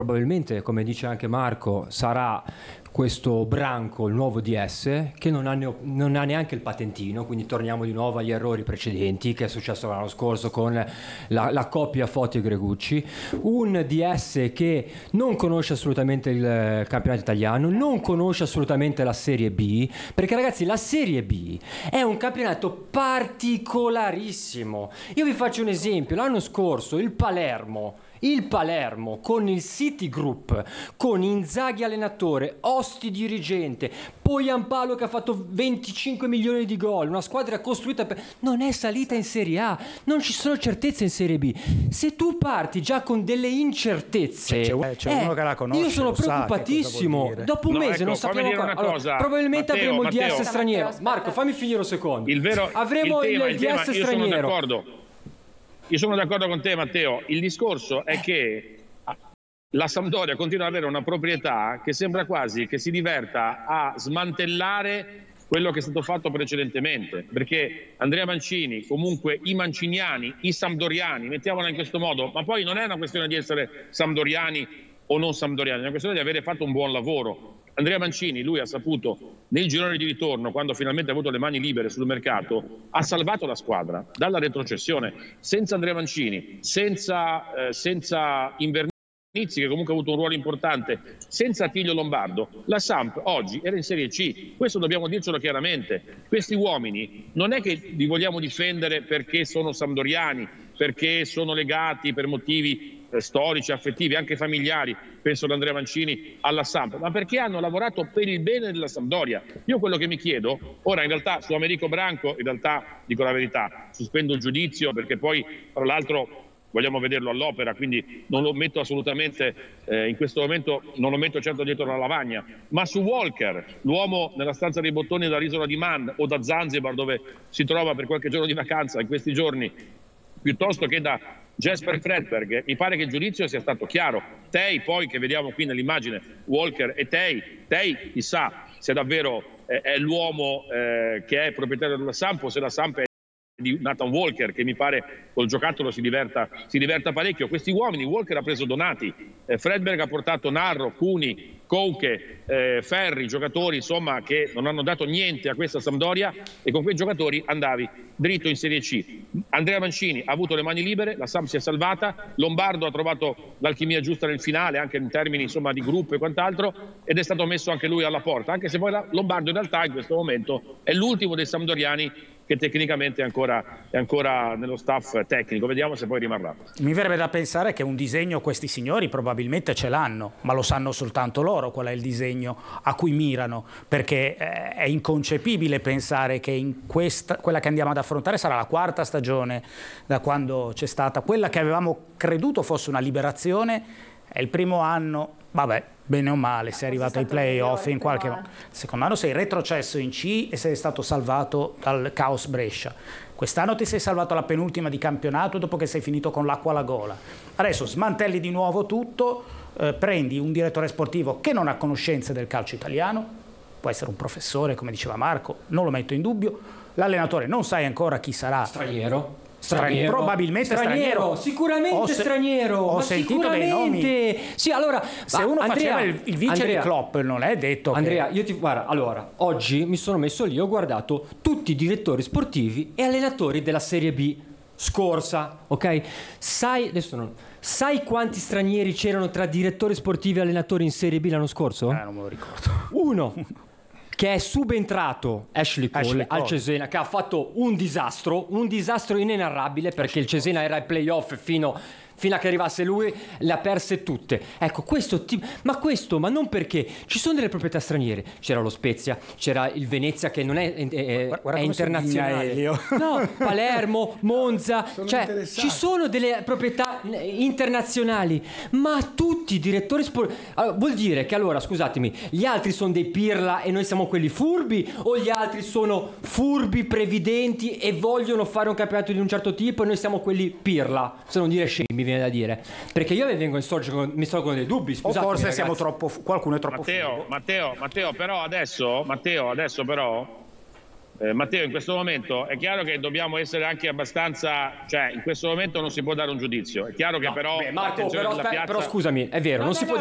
Probabilmente, come dice anche Marco, sarà questo branco il nuovo DS che non ha neanche il patentino, quindi torniamo di nuovo agli errori precedenti che è successo l'anno scorso con la coppia Foti e Gregucci. Un DS che non conosce assolutamente il campionato italiano, non conosce assolutamente la Serie B, perché ragazzi la Serie B è un campionato particolarissimo. Io vi faccio un esempio: l'anno scorso il Palermo con il City Group, con Inzaghi allenatore, Osti dirigente, Poyampalo che ha fatto 25 milioni di gol, una squadra costruita non è salita in Serie A, non ci sono certezze in Serie B. Se tu parti già con delle incertezze, c'è uno che la conosce, io sono preoccupatissimo. Dopo un mese non sappiamo ancora. Probabilmente avremo il DS straniero. Marco, fammi finire un secondo. Avremo il DS straniero. Io sono d'accordo con te, Matteo. Il discorso è che la Sampdoria continua ad avere una proprietà che sembra quasi che si diverta a smantellare quello che è stato fatto precedentemente, perché Andrea Mancini, comunque i manciniani, i sampdoriani, mettiamola in questo modo, ma poi non è una questione di essere sampdoriani o non sampdoriani, è una questione di avere fatto un buon lavoro. Andrea Mancini, lui ha saputo nel girone di ritorno, quando finalmente ha avuto le mani libere sul mercato, ha salvato la squadra dalla retrocessione. Senza Andrea Mancini, senza Invernizzi, che comunque ha avuto un ruolo importante, senza Attilio Lombardo, la Samp oggi era in Serie C. Questo dobbiamo dircelo chiaramente. Questi uomini non è che li vogliamo difendere perché sono sampdoriani, perché sono legati per motivi storici, affettivi, anche familiari, penso ad Andrea Mancini, alla Samp, ma perché hanno lavorato per il bene della Sampdoria. Io quello che mi chiedo, ora in realtà su Americo Branco, in realtà dico la verità, sospendo il giudizio perché poi tra l'altro vogliamo vederlo all'opera, quindi non lo metto assolutamente, in questo momento non lo metto certo dietro la lavagna, ma su Walker, l'uomo nella stanza dei bottoni dall'isola di Man o da Zanzibar dove si trova per qualche giorno di vacanza in questi giorni, piuttosto che da Jesper Fredberg, mi pare che il giudizio sia stato chiaro. Tei poi, che vediamo qui nell'immagine, Walker e Tei chissà se davvero è l'uomo che è proprietario della Samp o se la Samp è di Nathan Walker, che mi pare col giocattolo si diverta parecchio. Questi uomini, Walker ha preso Donati, Fredberg ha portato Narro, Cuni, Couche, Ferri, giocatori insomma che non hanno dato niente a questa Sampdoria, e con quei giocatori andavi dritto in Serie C. Andrea Mancini ha avuto le mani libere, la Samp si è salvata, Lombardo ha trovato l'alchimia giusta nel finale, anche in termini insomma di gruppo e quant'altro, ed è stato messo anche lui alla porta, anche se poi Lombardo in realtà in questo momento è l'ultimo dei sampdoriani che tecnicamente è ancora nello staff tecnico. Vediamo se poi rimarrà. Mi verrebbe da pensare che un disegno questi signori probabilmente ce l'hanno, ma lo sanno soltanto loro qual è il disegno a cui mirano, perché è inconcepibile pensare che in quella che andiamo ad affrontare sarà la quarta stagione da quando c'è stata quella che avevamo creduto fosse una liberazione. È il primo anno, vabbè, bene o male, sei arrivato ai playoff in qualche modo. Secondo anno sei retrocesso in C e sei stato salvato dal caos Brescia. Quest'anno ti sei salvato alla penultima di campionato dopo che sei finito con l'acqua alla gola. Adesso smantelli di nuovo tutto, prendi un direttore sportivo che non ha conoscenze del calcio italiano, può essere un professore, come diceva Marco, non lo metto in dubbio. L'allenatore non sai ancora chi sarà. Straniero, probabilmente straniero, sicuramente straniero. Ho sentito dei nomi. Sì, allora se uno faceva il vice di Klopp, non è detto Andrea, guarda, allora, oggi mi sono messo lì, ho guardato tutti i direttori sportivi e allenatori della Serie B scorsa, ok? Sai quanti stranieri c'erano tra direttori sportivi e allenatori in Serie B l'anno scorso? Non me lo ricordo. Uno. Che è subentrato Ashley Cole al Cesena, che ha fatto un disastro inenarrabile, perché il Cesena era ai playoff fino a che arrivasse lui, le ha perse tutte. Ecco, ma non perché ci sono delle proprietà straniere. C'era lo Spezia, c'era il Venezia che non è internazionale. No, Palermo, Monza, cioè ci sono delle proprietà internazionali, ma tutti i direttori sportivi. Allora, vuol dire che allora, scusatemi, gli altri sono dei pirla e noi siamo quelli furbi, o gli altri sono furbi, previdenti e vogliono fare un campionato di un certo tipo e noi siamo quelli pirla, se non dire scemi, mi viene da dire, perché io mi sorgono dei dubbi, scusate, o forse ragazzi. siamo troppo, qualcuno è troppo Matteo però adesso però Matteo, in questo momento è chiaro che dobbiamo essere anche abbastanza, cioè in questo momento non si può dare un giudizio, è chiaro che però Marco, però scusami, è vero, non si può